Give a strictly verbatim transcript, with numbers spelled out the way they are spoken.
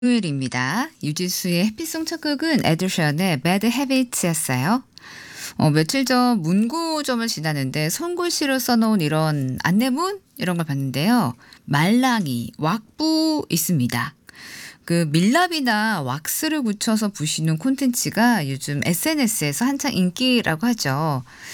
금요일입니다. 유지수의 해피송 첫 곡은 에드셔런의 Bad Habits였어요. 어, 며칠 전 문구점을 지나는데 손글씨로 써놓은 이런 안내문 이런 걸 봤는데요. 말랑이, 왁부 있습니다. 그 밀랍이나 왁스를 붙여서 부시는 콘텐츠가 요즘 에스엔에스에서 한창 인기라고 하죠.